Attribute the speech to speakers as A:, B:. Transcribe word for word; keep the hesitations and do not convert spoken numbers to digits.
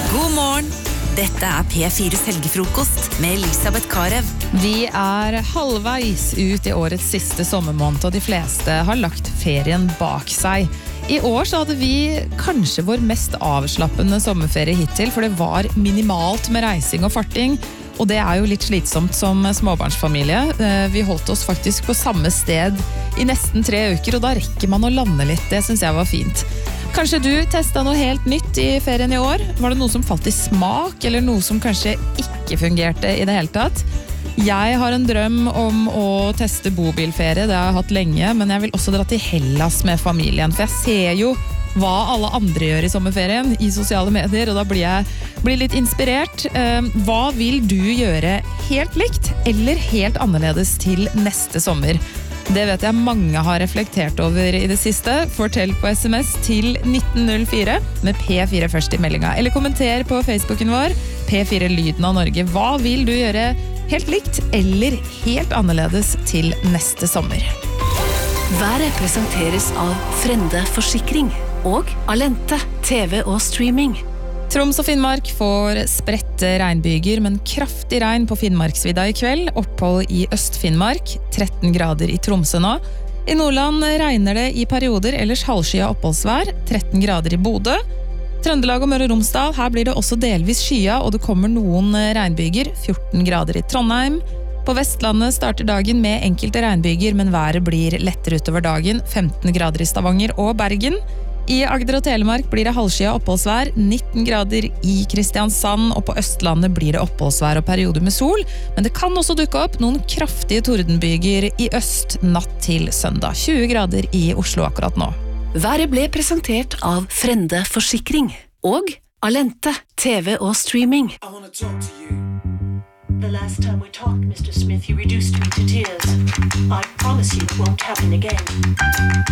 A: God morgen! Dette er P fire Helgefrokost med Elisabeth Karev.
B: Vi er halvveis ut i årets siste sommermåned, og de fleste har lagt ferien bak seg. I år så hadde vi kanskje vår mest avslappende sommerferie hittil, for det var minimalt med reising og farting, og det er jo litt slitsomt som småbarnsfamilie. Vi holdt oss faktisk på samme sted i nesten tre uker, og da rekker man å lande litt. Det synes jeg var fint. Kanskje du testet noe helt nytt i ferien i år? Var det noe som falt i smak, eller noe som kanskje ikke fungerte i det hele tatt? Jeg har en drøm om å teste bobilferie, det har jeg hatt lenge, men jeg vil også dra til Hellas med familien, for jeg ser jo hva alle andre gjør i sommerferien i sosiale medier, og da blir jeg blir litt inspirert. Hva vil du gjøre helt likt, eller helt annerledes til neste sommer? Det vet jeg mange har reflektert over i det siste. Fortell på sms til nitten null fire med P fire først i meldinga. Eller kommenter på Facebooken vår, P fire Lyden av Norge. Hva vil du gjøre helt likt eller helt annerledes til neste sommer?
A: Været presenteres av Frende Forsikring og Alente, T V og streaming.
B: Troms og Finnmark får spredte regnbyger, men kraftig regn på Finnmarksvidda i kveld. Opphold i Øst-Finnmark, tretten grader i Tromsø nå. I Nordland regner det i perioder, ellers halvskya oppholdsvær, tretten grader i Bodø. Trøndelag og Møre og Romsdal, her blir det også delvis skya, og det kommer noen regnbyger, fjorten grader i Trondheim. På Vestlandet starter dagen med enkelte regnbyger, men været blir lettere utover dagen, femten grader i Stavanger og Bergen. I Agder og Telemark blir det halvskya oppholdsvær, nitten grader i Kristiansand, og på Østlandet blir det oppholdsvær og perioder med sol, men det kan også dukke opp noen kraftige tordenbyger i øst natt til søndag, tjue grader i Oslo akkurat nå.
A: Været ble presentert av Frende Forsikring og Alente, T V og streaming.
C: I want to talk to you. The last time we talked, Mister Smith, you reduced me to tears. I promise you it won't happen again.